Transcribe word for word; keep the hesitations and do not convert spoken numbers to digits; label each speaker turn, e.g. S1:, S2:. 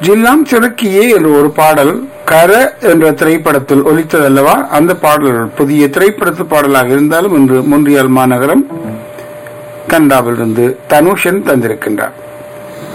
S1: ஜில்லாம் சிறக்கியே என்ற ஒரு பாடல் கர என்ற திரைப்படத்தில் ஒலித்ததல்லவா? அந்த பாடல் புதிய திரைப்படத்து பாடலாக இருந்தாலும் இன்று மொன்றியல் மாநகரம் கனடாவிலிருந்து தனுஷன் தந்திருக்கின்றார்.